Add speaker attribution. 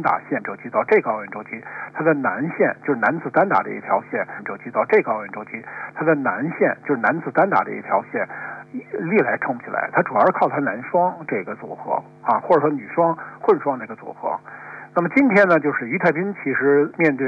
Speaker 1: 打线周期到这个奥运周期，它的南线就是男子单打的一条线周期到这个奥运周期，它的南线就是男子单打的一条线历来冲不起来，它主要是靠它男双这个组合啊，或者说女双混双这个组合。那么今天呢，就是于太斌其实面对